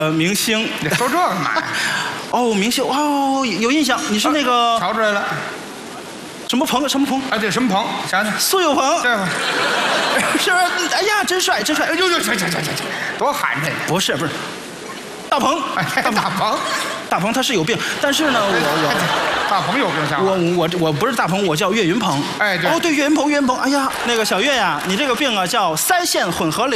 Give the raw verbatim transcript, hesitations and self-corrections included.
呃，明星。 你说这干嘛呀？ 哦，明星哦，有印象，你是那个瞧出来了。 什么鹏？什么鹏？ 啊，对，什么鹏？想想。 苏有朋。 对吧？ 是不是？哎呀，真帅，真帅！ 哎呦呦，行行行行行，多寒碜！ 不是不是，大鹏， 哎，大鹏， 大鹏他是有病，但是呢，我我大鹏有病像我我我不是大鹏，我叫岳云鹏。 哎，对。 哦，对，岳云鹏，岳云鹏。哎呀，那个小岳呀，你这个病啊叫腮腺混合瘤。